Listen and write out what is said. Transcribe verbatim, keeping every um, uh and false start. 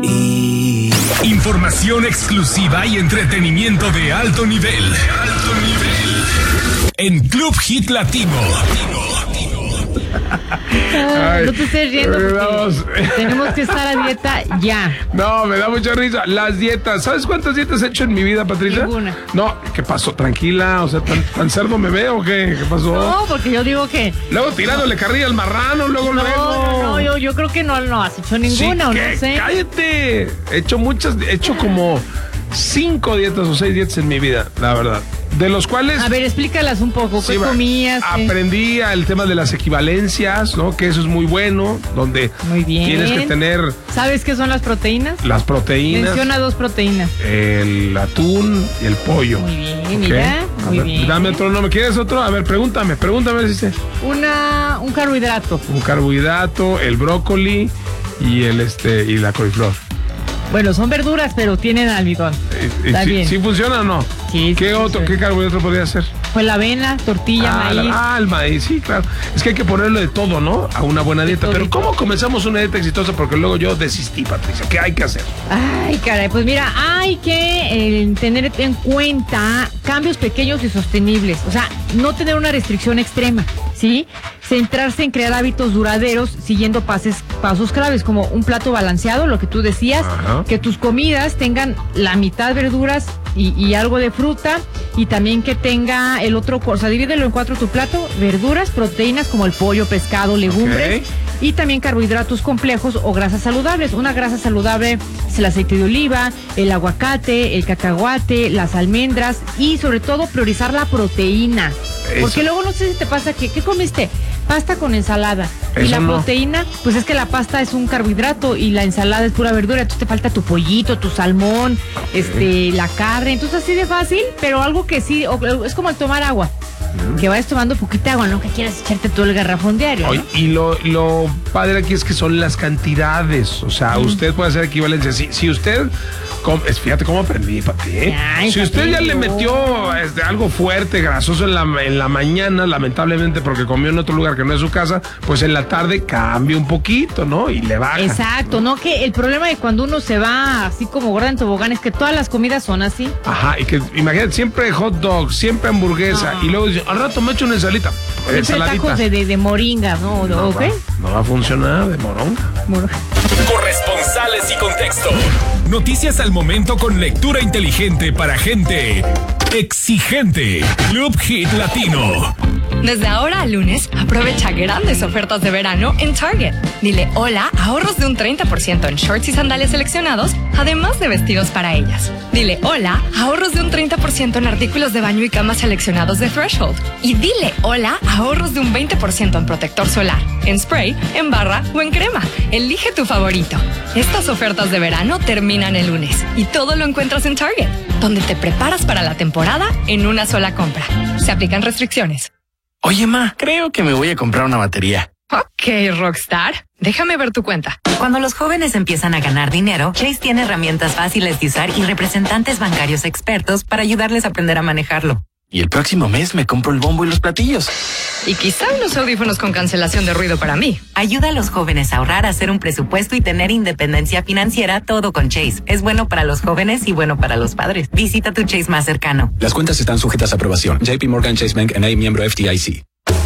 Información exclusiva y entretenimiento de alto nivel. Alto nivel. En Club Hit Latino. Ay, no te estés riendo porque tenemos que estar a dieta ya. No, me da mucha risa. Las dietas. ¿Sabes cuántas dietas he hecho en mi vida, Patricia? Ninguna. No, ¿qué pasó? Tranquila, o sea, ¿tan, tan cerdo me veo o qué? ¿Qué pasó? No, porque yo digo que... Luego tirándole carrilla al marrano, luego no, luego. No, no, yo, yo creo que no, no has hecho ninguna, sí, o ¿qué? no sé. Cállate. He hecho muchas, he hecho como cinco dietas o seis dietas en mi vida, la verdad. De los cuales... A ver, explícalas un poco. ¿Qué sí, comías? Aprendí el tema de las equivalencias, ¿no? Que eso es muy bueno, donde muy bien. Tienes que tener... ¿Sabes qué son las proteínas? Las proteínas. Menciona dos proteínas. El atún y el pollo. Muy bien, okay. Mira, muy ver, bien. Dame otro nombre. ¿Quieres otro? A ver, pregúntame, pregúntame si sé. Una, un carbohidrato. Un carbohidrato, el brócoli y el este y la coliflor. Bueno, son verduras, pero tienen almidón. Está ¿Sí, bien. ¿Sí funciona o no? Sí. ¿Qué sí, otro, sí. qué carbohidrato podría ser? Pues la avena, tortilla, ah, maíz. La, ah, el maíz, sí, claro. Es que hay que ponerle de todo, ¿no? A una buena dieta. Pero ¿cómo comenzamos una dieta exitosa? Porque luego yo desistí, Patricia. ¿Qué hay que hacer? Ay, caray, pues mira, hay que eh, tener en cuenta cambios pequeños y sostenibles. O sea, no tener una restricción extrema, ¿sí? Centrarse en crear hábitos duraderos siguiendo pases, pasos claves, como un plato balanceado, lo que tú decías, ajá, que tus comidas tengan la mitad verduras y, y algo de fruta, y también que tenga el otro, o sea, divídelo en cuatro tu plato: verduras, proteínas como el pollo, pescado, legumbres, okay, y también carbohidratos complejos o grasas saludables. Una grasa saludable es el aceite de oliva, el aguacate, el cacahuate, las almendras, y sobre todo priorizar la proteína. Eso. Porque luego no sé si te pasa que, ¿qué comiste? Pasta con ensalada. Eso y la no. proteína, pues es que la pasta es un carbohidrato y la ensalada es pura verdura. Entonces te falta tu pollito, tu salmón, okay, este, la carne. Entonces así de fácil, pero algo que sí, o, es como el tomar agua. Mm. Que vayas tomando poquita agua, no que quieras echarte todo el garrafón diario, ¿no? Y lo, lo padre aquí es que son las cantidades. O sea, mm. usted puede hacer equivalencia. Si, si usted, com, fíjate cómo aprendí, Pati, ¿eh? Ay, si usted ya le metió este, algo fuerte, grasoso en la, en la mañana, lamentablemente porque comió en otro lugar que no es su casa, pues en la tarde cambia un poquito, ¿no? Y le baja. Exacto, ¿no? Que el problema de cuando uno se va así como gorda en tobogán es que todas las comidas son así. Ajá, y que imagínate, siempre hot dog, siempre hamburguesa, no. Y luego dice, al rato me echo una ensalita. Siempre ensaladita. Tacos de, de, de moringa, ¿no? No, ¿Okay? va, no va a funcionar, de moronga. Moronga. Corresponsales y contexto. Noticias al momento con lectura inteligente para gente exigente. Club Hit Latino. Desde ahora al lunes, aprovecha grandes ofertas de verano en Target. Dile hola, ahorros de un treinta por ciento en shorts y sandalias seleccionados, además de vestidos para ellas. Dile hola, ahorros de un treinta por ciento en artículos de baño y cama seleccionados de Threshold. Y dile hola, ahorros de un veinte por ciento en protector solar, en spray, en barra o en crema. Elige tu favorito. Estas ofertas de verano terminan el lunes y todo lo encuentras en Target, donde te preparas para la temporada en una sola compra. Se aplican restricciones. Oye, ma, creo que me voy a comprar una batería. Ok, Rockstar. Déjame ver tu cuenta. Cuando los jóvenes empiezan a ganar dinero, Chase tiene herramientas fáciles de usar y representantes bancarios expertos para ayudarles a aprender a manejarlo. Y el próximo mes me compro el bombo y los platillos. Y quizá unos audífonos con cancelación de ruido para mí. Ayuda a los jóvenes a ahorrar, a hacer un presupuesto y tener independencia financiera, todo con Chase. Es bueno para los jóvenes y bueno para los padres. Visita tu Chase más cercano. Las cuentas están sujetas a aprobación. J P Morgan Chase Bank N A, miembro F D I C.